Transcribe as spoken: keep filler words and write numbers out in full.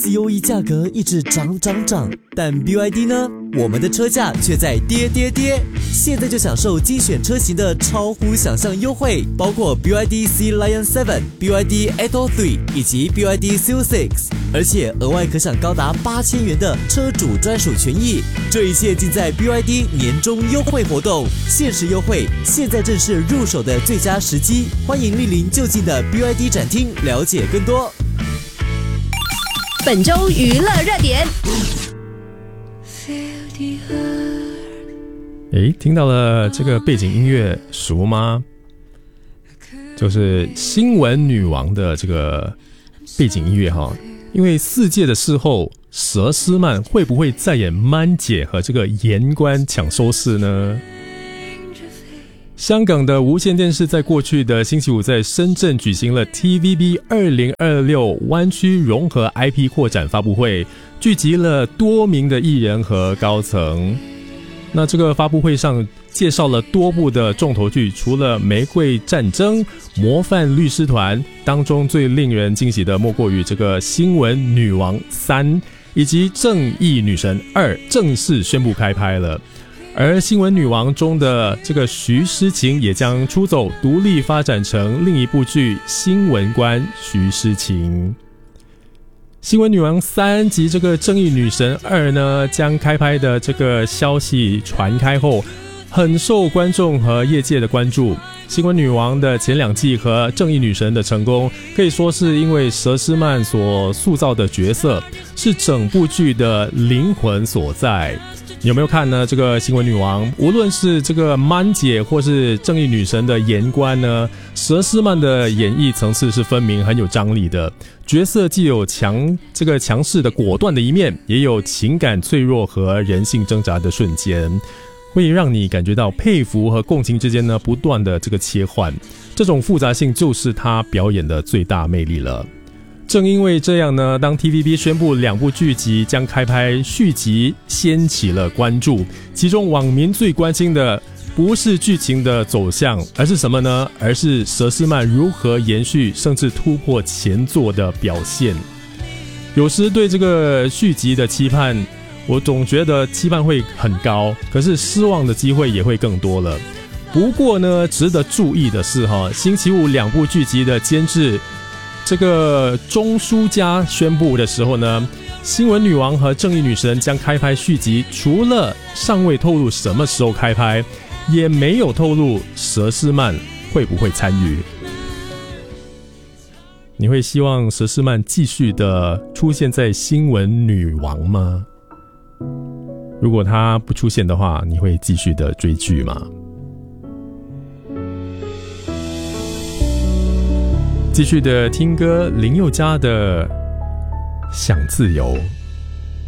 C O E 价格一直涨涨涨，但 B Y D 呢？我们的车价却在跌跌跌。现在就享受精选车型的超乎想象优惠，包括 B Y D C Lion 七、B Y D Atto 三以及 B Y D Seal 六，而且额外可享高达八千元的车主专属权益。这一切尽在 B Y D 年终优惠活动，限时优惠，现在正是入手的最佳时机。欢迎莅临就近的 B Y D 展厅了解更多。 本周娱乐热点。 诶，听到了这个背景音乐熟吗？就是新闻女王的这个背景音乐哈。因为四届的视后，佘诗曼会不会再演曼姐和这个言官抢收视呢？香港的无线电视在过去的星期五在深圳举行了 T V B 二零二六湾区融合 I P 扩展发布会，聚集了多名的艺人和高层。那这个发布会上介绍了多部的重头剧，除了《玫瑰战争》、《模范律师团》，当中最令人惊喜的莫过于这个《新闻女王三》以及《正义女神二》正式宣布开拍了。而《新闻女王》中的这个徐诗晴也将出走，独立发展成另一部剧《新闻官徐诗晴》。新闻女王三及这个正义女神二呢，将开拍的这个消息传开后，很受观众和业界的关注。新闻女王的前两季和正义女神的成功，可以说是因为佘诗曼所塑造的角色是整部剧的灵魂所在。有没有看呢？这个新闻女王，无论是这个曼姐或是正义女神的言官呢，佘诗曼的演绎层次是分明，很有张力的。角色既有强这个强势的果断的一面，也有情感脆弱和人性挣扎的瞬间，会让你感觉到佩服和共情之间呢不断的这个切换。这种复杂性就是他表演的最大魅力了。正因为这样呢，当 T V B 宣布两部剧集将开拍续集，掀起了关注。其中网民最关心的不是剧情的走向，而是什么呢？而是佘诗曼如何延续甚至突破前作的表现。有时对这个续集的期盼，我总觉得期盼会很高，可是失望的机会也会更多了。不过呢，值得注意的是哈，星期五两部剧集的监制这个钟书佳宣布的时候呢，新闻女王和正义女神将开拍续集，除了尚未透露什么时候开拍，也没有透露佘诗曼会不会参与。你会希望佘诗曼继续的出现在新闻女王吗？如果她不出现的话，你会继续的追剧吗？继续的听歌，林宥嘉的《想自由》。